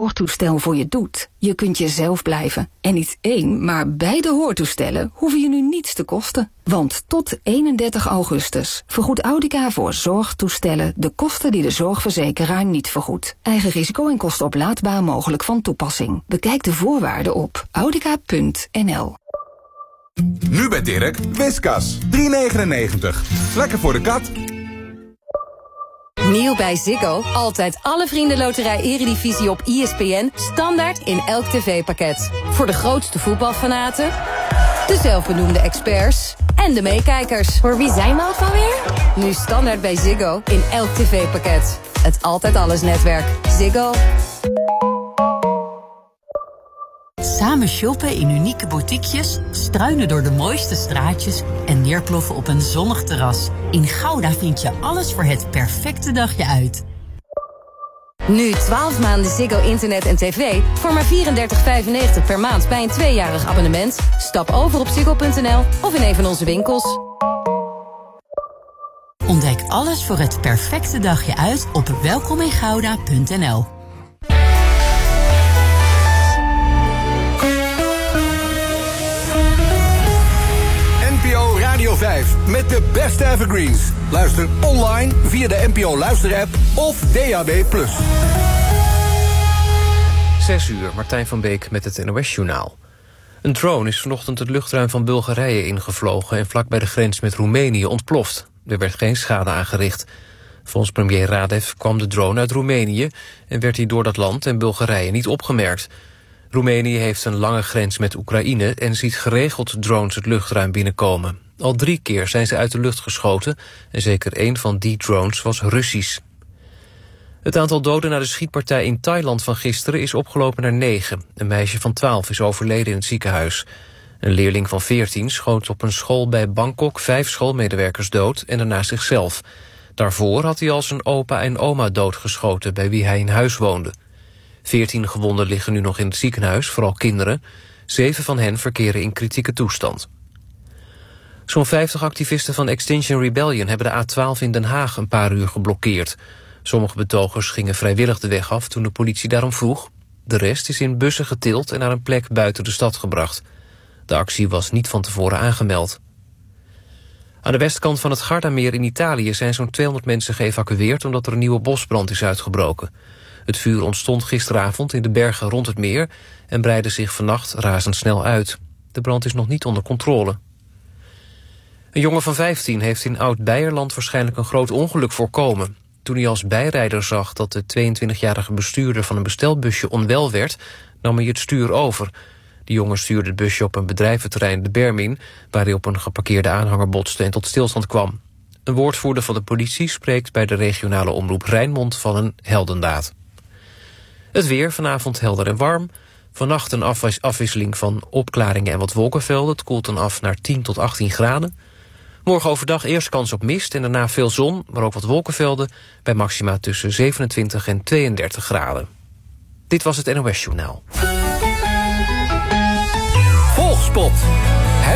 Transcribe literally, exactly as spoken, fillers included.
zorgtoestel voor je doet. Je kunt jezelf blijven. En niet één, maar beide hoortoestellen hoeven je nu niets te kosten. Want tot eenendertig augustus vergoedt Audica voor zorgtoestellen de kosten die de zorgverzekeraar niet vergoedt. Eigen risico en kosten oplaadbaar mogelijk van toepassing. Bekijk de voorwaarden op audica punt n l. Nu bij Dirk, Whiskas, drie negenennegentig. Lekker voor de kat. Nieuw bij Ziggo. Altijd alle Vriendenloterij Eredivisie op I S P N. Standaard in elk tv-pakket. Voor de grootste voetbalfanaten, de zelfbenoemde experts en de meekijkers. Voor wie zijn we ook alweer? Nu standaard bij Ziggo in elk tv-pakket. Het Altijd Alles netwerk. Ziggo. Samen shoppen in unieke boutiquejes, struinen door de mooiste straatjes en neerploffen op een zonnig terras. In Gouda vind je alles voor het perfecte dagje uit. Nu twaalf maanden Ziggo internet en tv voor maar vierendertig vijfennegentig per maand bij een tweejarig abonnement. Stap over op ziggo punt n l of in een van onze winkels. Ontdek alles voor het perfecte dagje uit op welkom in gouda punt n l. Radio vijf met de beste evergreens. Luister online via de N P O luisterapp of D A B plus. Zes uur, Martijn van Beek met het N O S-journaal. Een drone is vanochtend het luchtruim van Bulgarije ingevlogen en vlak bij de grens met Roemenië ontploft. Er werd geen schade aangericht. Volgens premier Radev kwam de drone uit Roemenië en werd hij door dat land en Bulgarije niet opgemerkt. Roemenië heeft een lange grens met Oekraïne en ziet geregeld drones het luchtruim binnenkomen. Al drie keer zijn ze uit de lucht geschoten en zeker één van die drones was Russisch. Het aantal doden na de schietpartij in Thailand van gisteren is opgelopen naar negen. Een meisje van twaalf is overleden in het ziekenhuis. Een leerling van veertien schoot op een school bij Bangkok vijf schoolmedewerkers dood en daarna zichzelf. Daarvoor had hij al zijn opa en oma doodgeschoten bij wie hij in huis woonde. Veertien gewonden liggen nu nog in het ziekenhuis, vooral kinderen. Zeven van hen verkeren in kritieke toestand. Zo'n vijftig activisten van Extinction Rebellion hebben de A twaalf in Den Haag een paar uur geblokkeerd. Sommige betogers gingen vrijwillig de weg af toen de politie daarom vroeg. De rest is in bussen getild en naar een plek buiten de stad gebracht. De actie was niet van tevoren aangemeld. Aan de westkant van het Gardameer in Italië zijn zo'n tweehonderd mensen geëvacueerd omdat er een nieuwe bosbrand is uitgebroken. Het vuur ontstond gisteravond in de bergen rond het meer en breidde zich vannacht razendsnel uit. De brand is nog niet onder controle. Een jongen van vijftien heeft in Oud-Beierland waarschijnlijk een groot ongeluk voorkomen. Toen hij als bijrijder zag dat de tweeëntwintigjarige bestuurder van een bestelbusje onwel werd, nam hij het stuur over. De jongen stuurde het busje op een bedrijventerrein de Berm in, waar hij op een geparkeerde aanhanger botste en tot stilstand kwam. Een woordvoerder van de politie spreekt bij de regionale omroep Rijnmond van een heldendaad. Het weer, vanavond helder en warm. Vannacht een afwis- afwisseling van opklaringen en wat wolkenvelden. Het koelt dan af naar tien tot achttien graden. Morgen overdag eerst kans op mist en daarna veel zon, maar ook wat wolkenvelden, bij maxima tussen zevenentwintig en tweeëndertig graden. Dit was het N O S-journaal. Volgspot.